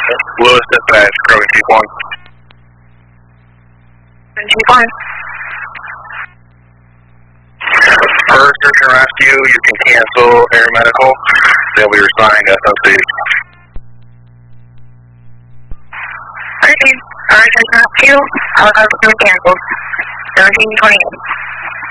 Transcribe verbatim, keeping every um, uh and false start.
Lewis dispatch, Crow Chief one. Chief one. For search and rescue, you can cancel air medical. They'll be responding to S O C. Alright, alright, search and rescue. I'll have to cancel. seventeen twenty-eight.